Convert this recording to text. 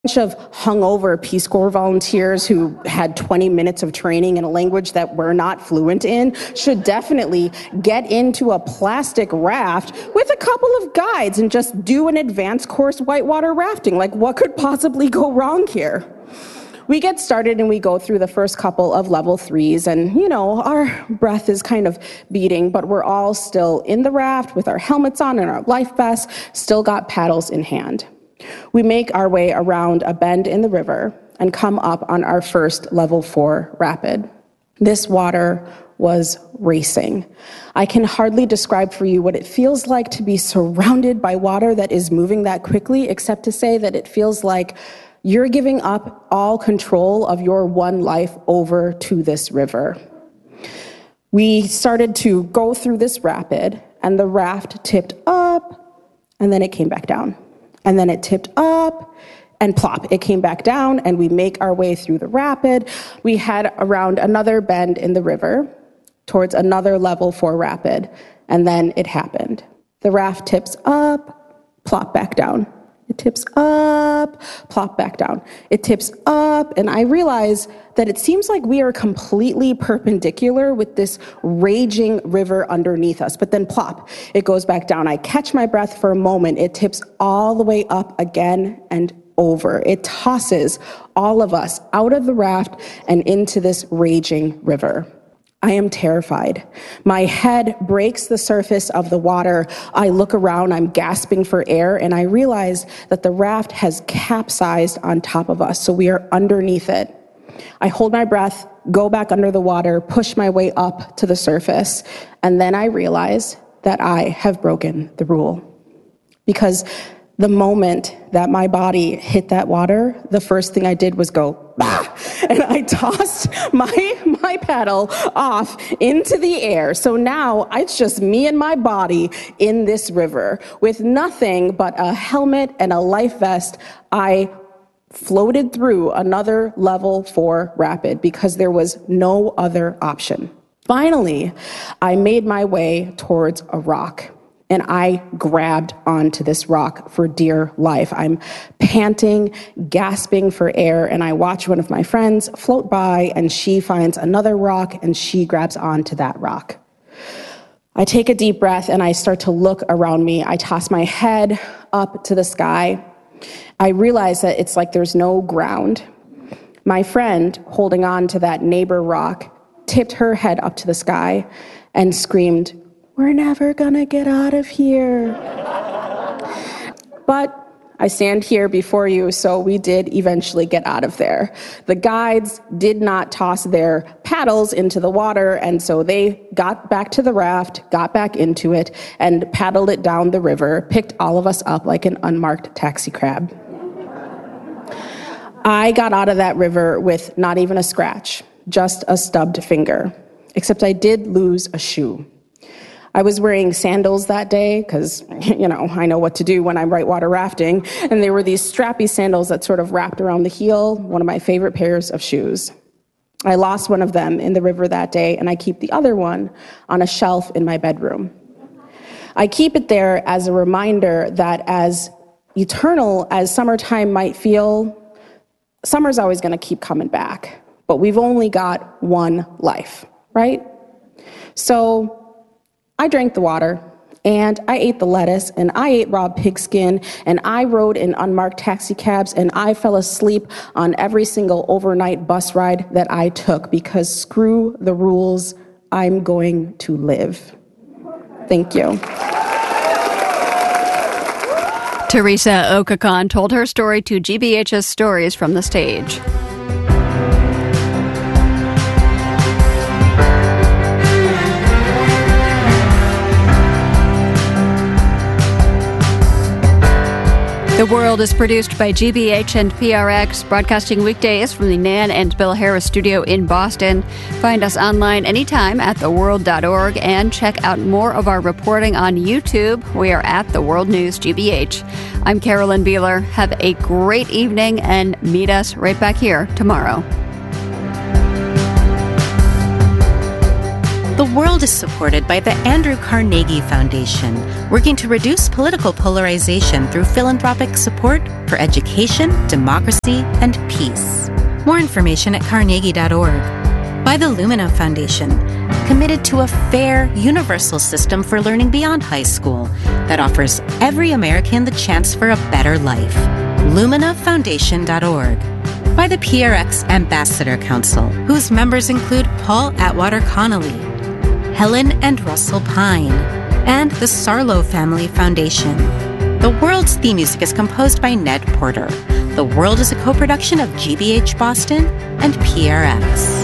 bunch of hungover Peace Corps volunteers who had 20 minutes of training in a language that we're not fluent in should definitely get into a plastic raft with a couple of guides and just do an advanced course whitewater rafting. Like, what could possibly go wrong here? We get started and we go through the first couple of level 3s, and our breath is kind of beating, but we're all still in the raft with our helmets on and our life vests, still got paddles in hand. We make our way around a bend in the river and come up on our first level 4 rapid. This water was racing. I can hardly describe for you what it feels like to be surrounded by water that is moving that quickly, except to say that it feels like you're giving up all control of your one life over to this river. We started to go through this rapid, and the raft tipped up, and then it came back down. And then it tipped up, and plop, it came back down, and we make our way through the rapid. We head around another bend in the river towards another level 4 rapid, and then it happened. The raft tips up, plop back down. It tips up, plop back down. It tips up, and I realize that it seems like we are completely perpendicular with this raging river underneath us, but then plop, it goes back down. I catch my breath for a moment. It tips all the way up again and over. It tosses all of us out of the raft and into this raging river. I am terrified. My head breaks the surface of the water. I look around, I'm gasping for air, and I realize that the raft has capsized on top of us, so we are underneath it. I hold my breath, go back under the water, push my way up to the surface, and then I realize that I have broken the rule. Because the moment that my body hit that water, the first thing I did was go, bah! And I tossed my paddle off into the air. So now it's just me and my body in this river with nothing but a helmet and a life vest. I floated through another level 4 rapid because there was no other option. Finally, I made my way towards a rock, and I grabbed onto this rock for dear life. I'm panting, gasping for air, and I watch one of my friends float by, and she finds another rock, and she grabs onto that rock. I take a deep breath, and I start to look around me. I toss my head up to the sky. I realize that it's like there's no ground. My friend, holding on to that neighbor rock, tipped her head up to the sky and screamed, "We're never gonna get out of here." But I stand here before you, so we did eventually get out of there. The guides did not toss their paddles into the water, and so they got back to the raft, got back into it, and paddled it down the river, picked all of us up like an unmarked taxi cab. I got out of that river with not even a scratch, just a stubbed finger, except I did lose a shoe. I was wearing sandals that day because, I know what to do when I'm whitewater rafting, and they were these strappy sandals that sort of wrapped around the heel, one of my favorite pairs of shoes. I lost one of them in the river that day, and I keep the other one on a shelf in my bedroom. I keep it there as a reminder that as eternal as summertime might feel, summer's always going to keep coming back, but we've only got one life, right? So I drank the water, and I ate the lettuce, and I ate raw pigskin, and I rode in unmarked taxi cabs, and I fell asleep on every single overnight bus ride that I took, because screw the rules, I'm going to live. Thank you. Teresa Okakon told her story to GBH's Stories from the Stage. The World is produced by GBH and PRX, broadcasting weekdays from the Nan and Bill Harris studio in Boston. Find us online anytime at theworld.org and check out more of our reporting on YouTube. We are at The World News GBH. I'm Carolyn Beeler. Have a great evening and meet us right back here tomorrow. The World is supported by the Andrew Carnegie Foundation, working to reduce political polarization through philanthropic support for education, democracy, and peace. More information at carnegie.org. By the Lumina Foundation, committed to a fair, universal system for learning beyond high school that offers every American the chance for a better life. LuminaFoundation.org. By the PRX Ambassador Council, whose members include Paul Atwater Connolly, Helen and Russell Pine, and the Sarlo Family Foundation. The World's theme music is composed by Ned Porter. The World is a co-production of GBH Boston and PRX.